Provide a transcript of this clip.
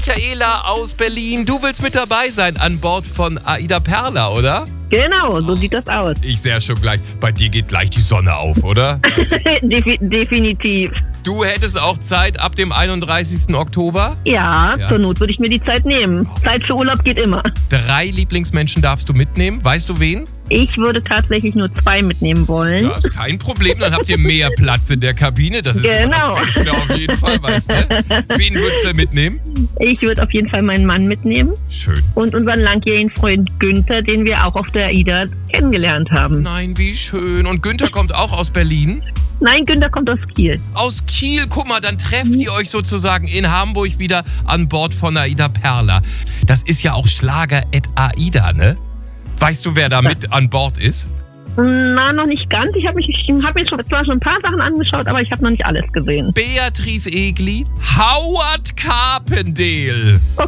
Michaela aus Berlin. Du willst mit dabei sein an Bord von Aida Perla, oder? Genau, so sieht das aus. Ich sehe schon gleich. Bei dir geht gleich die Sonne auf, oder? Definitiv. Du hättest auch Zeit ab dem 31. Oktober. Ja, zur Not würde ich mir die Zeit nehmen. Zeit für Urlaub geht immer. 3 Lieblingsmenschen darfst du mitnehmen. Weißt du wen? Ich würde tatsächlich nur 2 mitnehmen wollen. Ja, ist kein Problem. Dann habt ihr mehr Platz in der Kabine. Das ist immer das Beste auf jeden Fall, weißt du? Wen würdest du mitnehmen? Ich würde auf jeden Fall meinen Mann mitnehmen. Schön. Und unseren langjährigen Freund Günther, den wir auch auf der AIDA kennengelernt haben. Nein, wie schön. Und Günther kommt auch aus Berlin? Nein, Günther kommt aus Kiel. Aus Kiel, guck mal, dann trefft ihr euch sozusagen in Hamburg wieder an Bord von Aida Perla. Das ist ja auch Schlager@Aida, ne? Weißt du, wer da mit an Bord ist? Na, noch nicht ganz. Ich habe mir zwar schon ein paar Sachen angeschaut, aber ich habe noch nicht alles gesehen. Beatrice Egli, Howard Carpendale.